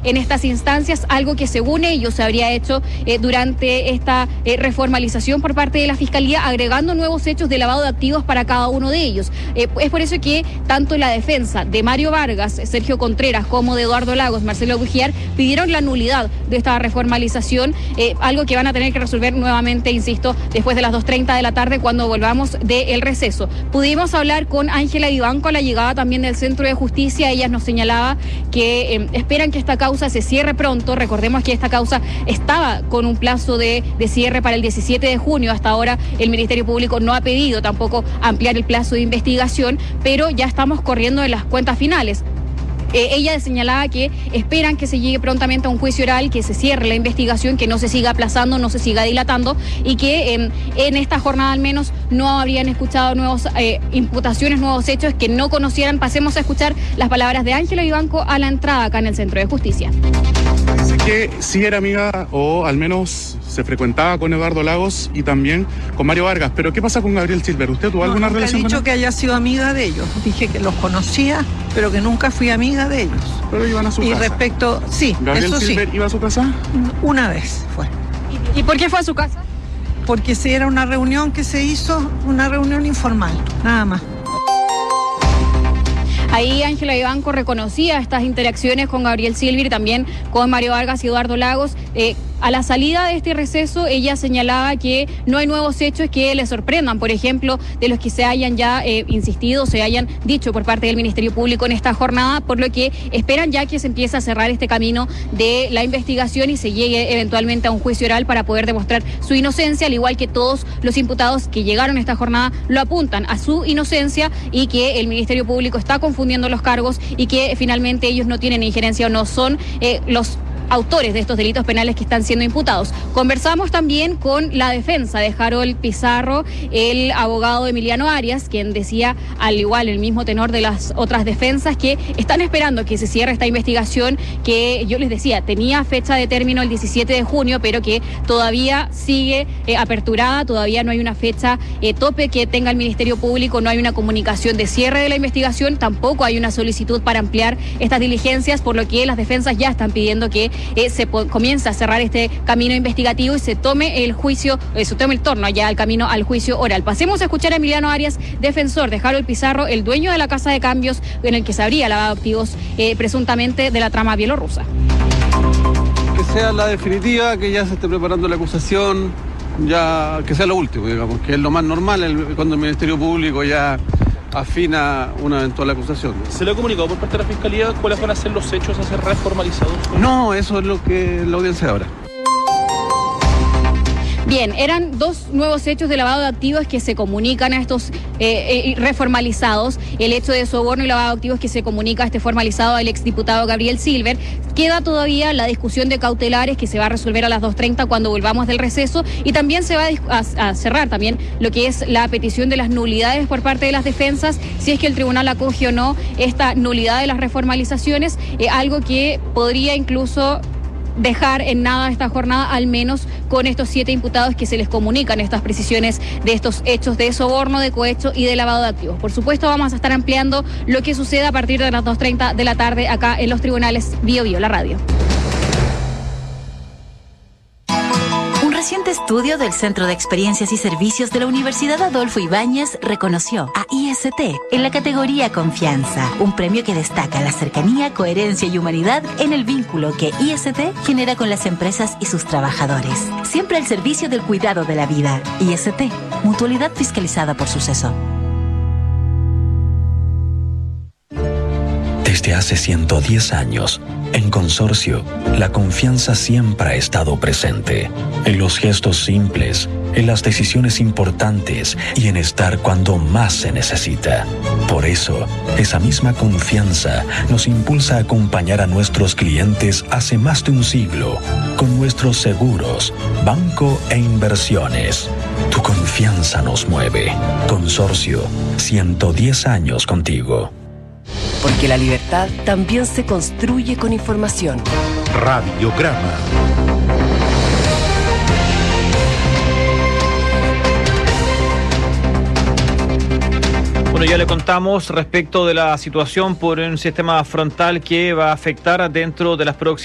en estas instancias, algo que según ellos se habría hecho durante esta reformalización por parte de la Fiscalía, agregando nuevos hechos de lavado de activos para cada uno de ellos. Es por eso que tanto la defensa de Mario Vargas, Sergio Contreras, como de Eduardo Lagos, Marcelo Guijar, pidieron la nulidad de esta reformalización, algo que van a tener que resolver nuevamente, insisto, después de las 2:30 de la tarde cuando volvamos del receso. Pudimos hablar con Ángela Vivanco a la llegada también del Centro de Justicia. Ella nos señalaba que esperan que esta causa se cierre pronto. Recordemos que esta causa estaba con un plazo de cierre para el 17 de junio. Hasta ahora el Ministerio Público no ha pedido tampoco ampliar el plazo de investigación, pero ya estamos corriendo en las cuentas finales. Ella señalaba que esperan que se llegue prontamente a un juicio oral, que se cierre la investigación, que no se siga aplazando, no se siga dilatando y que en esta jornada al menos no habrían escuchado nuevas imputaciones, nuevos hechos que no conocieran. Pasemos a escuchar las palabras de Ángela Vivanco a la entrada acá en el Centro de Justicia. Dice que sí era amiga, o al menos se frecuentaba con Eduardo Lagos y también con Mario Vargas. Pero ¿qué pasa con Gabriel Silver? ¿Usted tuvo alguna relación con él? He dicho que haya sido amiga de ellos. Dije que los conocía, pero que nunca fui amiga de ellos. Pero iban a su casa. Y respecto, sí, ¿Gabriel eso Silver iba a su casa? Una vez fue. ¿Y por qué fue a su casa? Porque sí, era una reunión que se hizo, una reunión informal, nada más. Ahí Ángela Vivanco reconocía estas interacciones con Gabriel Silver y también con Mario Vargas y Eduardo Lagos. A la salida de este receso, ella señalaba que no hay nuevos hechos que le sorprendan, por ejemplo, de los que se hayan ya insistido, se hayan dicho por parte del Ministerio Público en esta jornada, por lo que esperan ya que se empiece a cerrar este camino de la investigación y se llegue eventualmente a un juicio oral para poder demostrar su inocencia, al igual que todos los imputados que llegaron a esta jornada lo apuntan a su inocencia y que el Ministerio Público está confundiendo los cargos y que finalmente ellos no tienen injerencia o no son los autores de estos delitos penales que están siendo imputados. Conversamos también con la defensa de Harold Pizarro, el abogado Emiliano Arias, quien decía, al igual, el mismo tenor de las otras defensas, que están esperando que se cierre esta investigación, que yo les decía, tenía fecha de término el 17 de junio, pero que todavía sigue aperturada, todavía no hay una fecha tope que tenga el Ministerio Público, no hay una comunicación de cierre de la investigación, tampoco hay una solicitud para ampliar estas diligencias, por lo que las defensas ya están pidiendo que se comienza a cerrar este camino investigativo y se tome el juicio, se tome el torno ya al camino al juicio oral. Pasemos a escuchar a Emiliano Arias, defensor de Harold Pizarro, el dueño de la casa de cambios en el que se habría lavado activos presuntamente de la trama bielorrusa. Que sea la definitiva, que ya se esté preparando la acusación, ya que sea lo último, digamos, que es lo más normal cuando el Ministerio Público ya afina una eventual acusación. ¿Se le ha comunicado por parte de la Fiscalía cuáles van a ser los hechos a ser reformalizados? No, eso es lo que la audiencia ahora. Bien, eran dos nuevos hechos de lavado de activos que se comunican a estos reformalizados. El hecho de soborno y lavado de activos que se comunica a este formalizado al exdiputado Gabriel Silver. Queda todavía la discusión de cautelares que se va a resolver a las 2:30 cuando volvamos del receso y también se va a cerrar también lo que es la petición de las nulidades por parte de las defensas, si es que el tribunal acoge o no esta nulidad de las reformalizaciones, algo que podría incluso dejar en nada esta jornada, al menos con estos 7 imputados que se les comunican estas precisiones de estos hechos de soborno, de cohecho y de lavado de activos. Por supuesto, vamos a estar ampliando lo que suceda a partir de las 2:30 de la tarde acá en los tribunales Bio Bio, la radio. Un reciente estudio del Centro de Experiencias y Servicios de la Universidad Adolfo Ibáñez reconoció a IST en la categoría Confianza, un premio que destaca la cercanía, coherencia y humanidad en el vínculo que IST genera con las empresas y sus trabajadores. Siempre al servicio del cuidado de la vida. IST, mutualidad fiscalizada por Suceso. Desde hace 110 años, en Consorcio, la confianza siempre ha estado presente, en los gestos simples, en las decisiones importantes y en estar cuando más se necesita. Por eso, esa misma confianza nos impulsa a acompañar a nuestros clientes hace más de un siglo, con nuestros seguros, banco e inversiones. Tu confianza nos mueve. Consorcio, 110 años contigo. Porque la libertad también se construye con información. Radiograma. Bueno, ya le contamos respecto de la situación por un sistema frontal que va a afectar dentro de las próximas